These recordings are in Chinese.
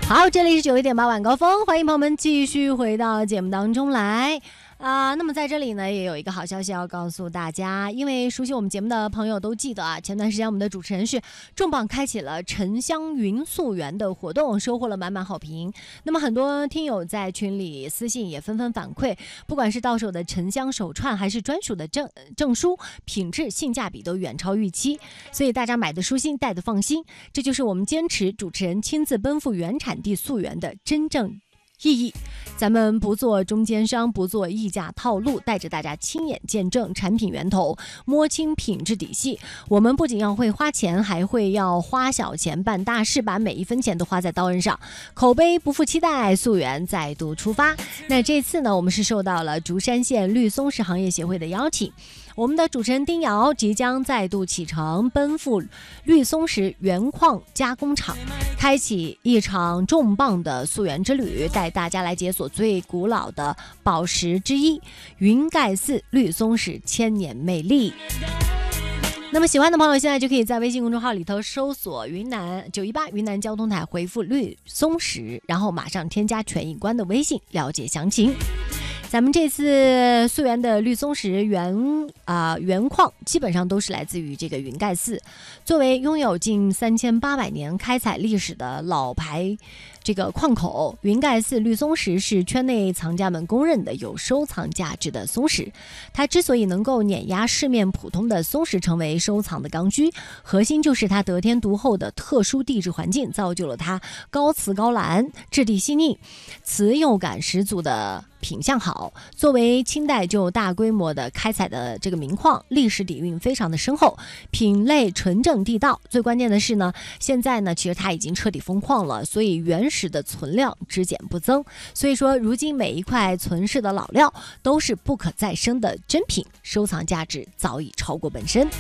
好，这里是91.8晚高峰，欢迎朋友们继续回到节目当中来。那么在这里呢，也有一个好消息要告诉大家，因为熟悉我们节目的朋友都记得啊，前段时间我们的主持人是重磅开启了沉香云溯源的活动，收获了满满好评。那么很多听友在群里私信也纷纷反馈，不管是到手的沉香手串还是专属的证书，品质性价比都远超预期，所以大家买的舒心，戴的放心，这就是我们坚持主持人亲自奔赴原产地溯源的真正意义。咱们不做中间商，不做溢价套路，带着大家亲眼见证产品源头，摸清品质底细。我们不仅要会花钱，还会要花小钱办大事，把每一分钱都花在刀刃上。口碑不负期待，溯源再度出发。那这次呢，我们是受到了竹山县绿松石行业协会的邀请，我们的主持人丁瑶即将再度启程，奔赴绿松石原矿加工厂，开启一场重磅的溯源之旅，带大家来解锁最古老的宝石之一云盖寺绿松石千年魅力。那么喜欢的朋友现在就可以在微信公众号里头搜索云南918云南交通台，回复绿松石，然后马上添加权益官的微信了解详情。咱们这次溯源的绿松石原矿基本上都是来自于这个云盖寺，作为拥有近3800年开采历史的老牌这个矿口，云盖寺绿松石是圈内藏家们公认的有收藏价值的松石。它之所以能够碾压市面普通的松石成为收藏的刚需，核心就是它得天独厚的特殊地质环境，造就了它高瓷高蓝，质地细腻，瓷釉感十足的品相好。作为清代就大规模的开采的这个名矿，历史底蕴非常的深厚，品类纯正地道。最关键的是呢，现在呢其实它已经彻底封矿了，所以原始的存量只减不增。所以说如今每一块存世的老料都是不可再生的珍品，收藏价值早已超过本身。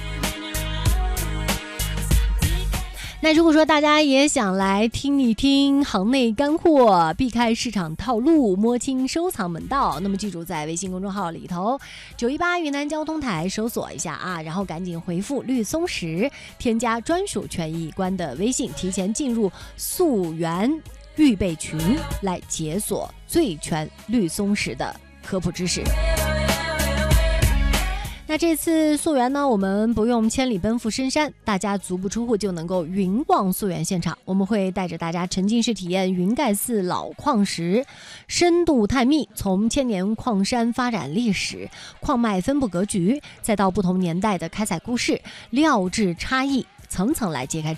那如果说大家也想来听一听行内干货，避开市场套路，摸清收藏门道，那么记住在微信公众号里头918云南交通台搜索一下啊，然后赶紧回复绿松石，添加专属权益官的微信，提前进入溯源预备群，来解锁最全绿松石的科普知识。那这次溯源呢，我们不用千里奔赴深山，大家足不出户就能够云望溯源现场。我们会带着大家沉浸式体验云盖寺老矿石，深度探秘，从千年矿山发展历史、矿脉分布格局，再到不同年代的开采故事、料质差异，层层来揭开